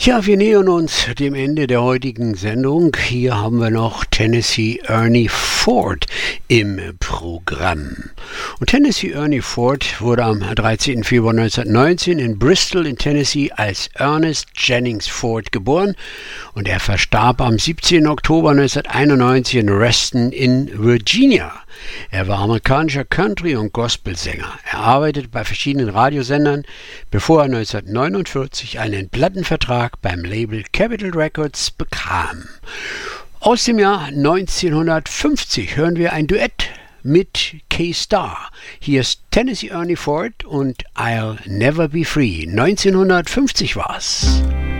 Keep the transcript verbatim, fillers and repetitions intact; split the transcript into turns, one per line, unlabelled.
Ja, wir nähern uns dem Ende der heutigen Sendung. Hier haben wir noch Tennessee Ernie Ford im Programm. Und Tennessee Ernie Ford wurde am dreizehnten Februar neunzehnhundertneunzehn in Bristol in Tennessee als Ernest Jennings Ford geboren und er verstarb am siebzehnten Oktober neunzehnhunderteinundneunzig in Reston in Virginia. Er war amerikanischer Country- und Gospelsänger. Er arbeitete bei verschiedenen Radiosendern, bevor er neunzehnhundertneunundvierzig einen Plattenvertrag beim Label Capitol Records bekam. Aus dem Jahr neunzehnhundertfünfzig hören wir ein Duett mit K-Star. Hier ist Tennessee Ernie Ford und I'll Never Be Free. neunzehnhundertfünfzig war's.